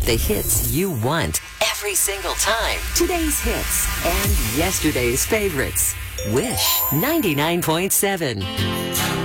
The hits you want every single time. Today's hits and yesterday's favorites. Wish 99.7.